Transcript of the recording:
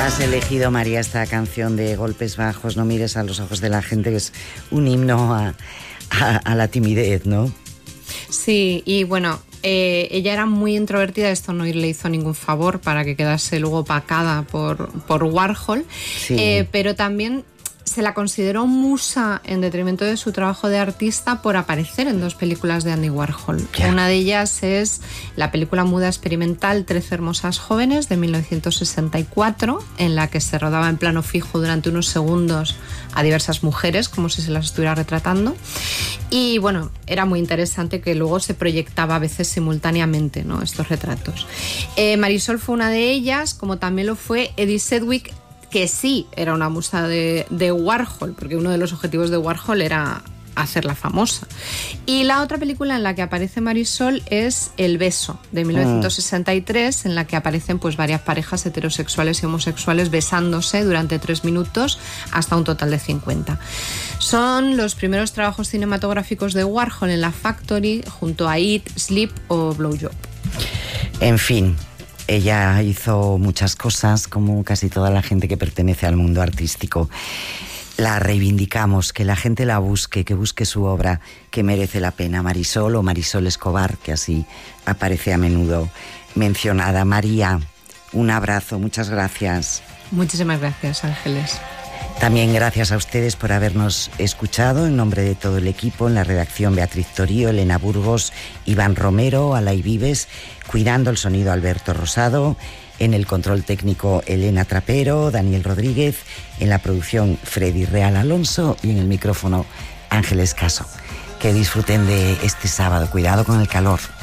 Has elegido, María, esta canción de Golpes Bajos, No mires a los ojos de la gente, que es un himno a la timidez, ¿no? Sí, y bueno, ella era muy introvertida, esto no le hizo ningún favor para que quedase luego opacada por Warhol, sí. Pero también se la consideró musa en detrimento de su trabajo de artista por aparecer en 2 películas de Andy Warhol. Yeah. Una de ellas es la película muda experimental 13 hermosas jóvenes de 1964, en la que se rodaba en plano fijo durante unos segundos a diversas mujeres, como si se las estuviera retratando. Y bueno, era muy interesante que luego se proyectaba a veces simultáneamente, ¿no?, estos retratos. Marisol fue una de ellas, como también lo fue Edie Sedgwick, que sí era una musa de Warhol, porque uno de los objetivos de Warhol era hacerla famosa. Y la otra película en la que aparece Marisol es El beso, de 1963, en la que aparecen pues varias parejas heterosexuales y homosexuales besándose durante 3 minutos, hasta un total de 50. Son los primeros trabajos cinematográficos de Warhol en la Factory, junto a Eat, Sleep o Blow Job. En fin, ella hizo muchas cosas, como casi toda la gente que pertenece al mundo artístico. La reivindicamos, que la gente la busque, que busque su obra, que merece la pena. Marisol o Marisol Escobar, que así aparece a menudo mencionada. María, un abrazo, muchas gracias. Muchísimas gracias, Ángeles. También gracias a ustedes por habernos escuchado. En nombre de todo el equipo, en la redacción Beatriz Torío, Elena Burgos, Iván Romero, Alay Vives, cuidando el sonido Alberto Rosado, en el control técnico Elena Trapero, Daniel Rodríguez, en la producción Freddy Real Alonso y en el micrófono Ángeles Caso. Que disfruten de este sábado. Cuidado con el calor.